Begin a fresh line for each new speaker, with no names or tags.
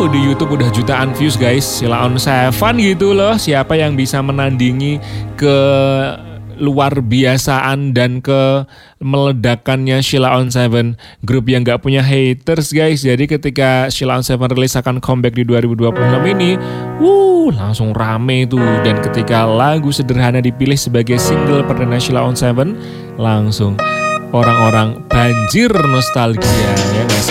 Di YouTube udah jutaan views guys. Sheila on 7 gitu loh. Siapa yang bisa menandingi ke luar biasaan dan ke meledakannya Sheila on 7, grup yang gak punya haters guys. Jadi ketika Sheila on 7 rilis akan comeback di 2026 ini, langsung rame tuh. Dan ketika lagu Sederhana dipilih sebagai single perdana Sheila on 7, langsung orang-orang banjir nostalgia, ya gak sih?